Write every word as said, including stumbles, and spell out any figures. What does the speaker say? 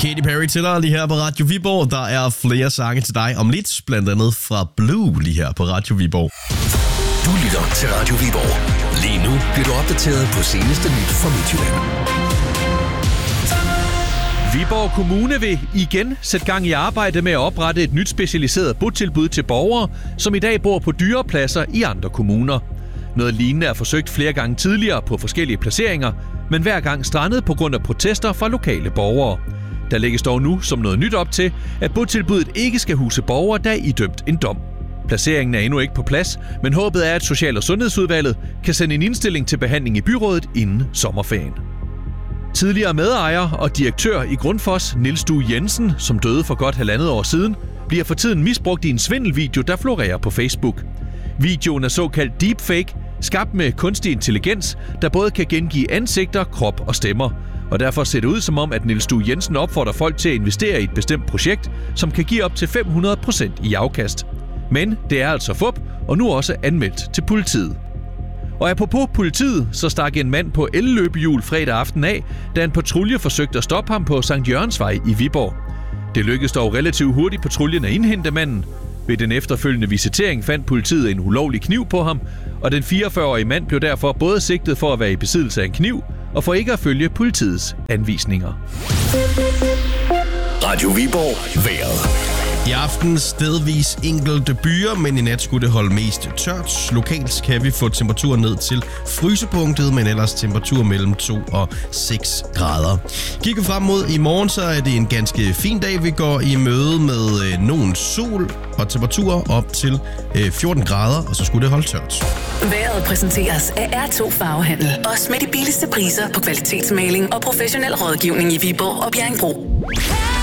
Katy Perry til dig lige her på Radio Viborg. Der er flere sange til dig om lidt, blandt andet fra Blue lige her på Radio Viborg. Du lytter til Radio Viborg. Lige nu bliver du opdateret på seneste nyt fra Midtjylland. Viborg Kommune vil igen sætte gang i arbejde med at oprette et nyt specialiseret botilbud til borgere, som i dag bor på dyrepladser i andre kommuner. Noget lignende er forsøgt flere gange tidligere på forskellige placeringer, men hver gang strandet på grund af protester fra lokale borgere. Der lægges dog nu som noget nyt op til, at botilbuddet ikke skal huse borgere, der er idømt en dom. Placeringen er endnu ikke på plads, men håbet er, at Social- og Sundhedsudvalget kan sende en indstilling til behandling i byrådet inden sommerferien. Tidligere medejer og direktør i Grundfos, Niels Due Jensen, som døde for godt halvandet år siden, bliver for tiden misbrugt i en svindelvideo, der florerer på Facebook. Videoen er såkaldt deepfake, skabt med kunstig intelligens, der både kan gengive ansigter, krop og stemmer. Og derfor ser det ud som om, at Niels Due Jensen opfordrer folk til at investere i et bestemt projekt, som kan give op til fem hundrede procent i afkast. Men det er altså fup, og nu også anmeldt til politiet. Og apropos politiet, så stak en mand på elløbehjul fredag aften af, da en patrulje forsøgte at stoppe ham på Sankt Jørgensvej i Viborg. Det lykkedes dog relativt hurtigt patruljen at indhente manden. Ved den efterfølgende visitering fandt politiet en ulovlig kniv på ham, og den fireogfyrre-årige mand blev derfor både sigtet for at være i besiddelse af en kniv og for ikke at følge politiets anvisninger. Radio Viborg vejret. I aften stedvis enkelte byer, men i nat skulle det holde mest tørt. Lokalt kan vi få temperaturen ned til frysepunktet, men ellers temperatur mellem to og seks grader. Kigger frem mod i morgen, så er det en ganske fin dag. Vi går i møde med øh, nogen sol og temperaturer op til øh, fjorten grader, og så skulle det holde tørt. Vejret præsenteres af R to Farvehandel. Også med de billigste priser på kvalitetsmaling og professionel rådgivning i Viborg og Bjerringbro.